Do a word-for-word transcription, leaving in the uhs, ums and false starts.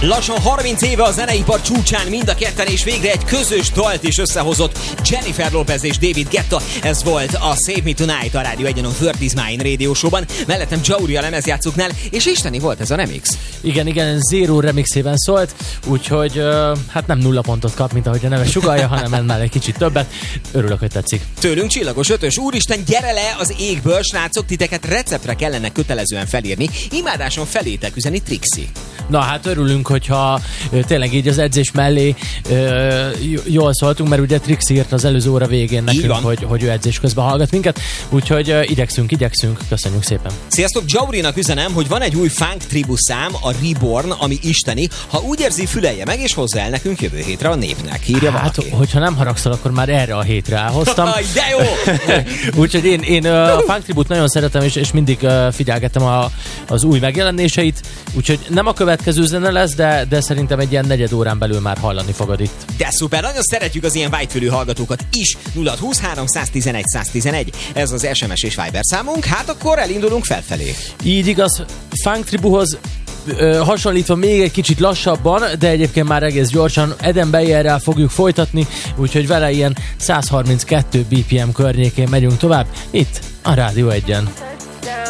Lassan harminc éve a zeneipar csúcsán mind a ketten, és végre egy közös dalt is összehozott Jennifer Lopez és David Guetta. Ez volt a Save Me Tonight a Rádió Egyen a World is Mine Radio Show-ban. Mellettem Jauri a lemezjátszóknál, és isteni volt ez a remix. Igen, igen, Zero remixében szólt, úgyhogy uh, hát nem nulla pontot kap, mint ahogy a neve sugallja, hanem ennél egy kicsit többet. Örülök, hogy tetszik. Tőlünk csillagos ötös. Úristen, gyere le az égből, srácok, titeket receptre kellene kötelezően felírni. Imádáson felétek üzeni Trixi. Na hát örülünk, hogyha ö, tényleg így az edzés mellé ö, jól szóltunk, mert ugye Trixi írt az előző óra végén nekünk, hogy, hogy ő edzés közben hallgat minket, úgyhogy ö, igyekszünk, igyekszünk, köszönjük szépen. Sziasztok, Jaurinak üzenem, hogy van egy új funk tribu szám, a Reborn, ami isteni. Ha úgy érzi, fülelje meg, és hozza el nekünk jövő hétre a népnek. Írja hát, valaki. Hogyha nem haragszol, akkor már erre a hétre elhoztam. De jó! Úgyhogy én, én a funk tribut nagyon szeretem, és, és mindig uh, figyelgetem a, az új megjelenéseit, úgyhogy nem a következő zene lesz, de, de szerintem egy ilyen negyed órán belül már hallani fogod itt. De szuper, nagyon szeretjük az ilyen vágyfülű hallgatókat is. nulla húszhárom száztizenegy száztizenegy, ez az es em es és Viber számunk, hát akkor elindulunk felfelé. Így igaz, funk tribuhoz Ö, hasonlítva még egy kicsit lassabban, de egyébként már egész gyorsan Eden Bayerrel fogjuk folytatni, úgyhogy vele ilyen száz harminckettő bé pé em környékén megyünk tovább, itt a Rádió Egyen.